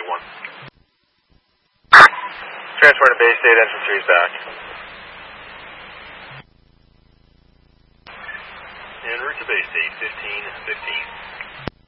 Transport to Bay State, engine 3 is back. En route to Bay State, 1515.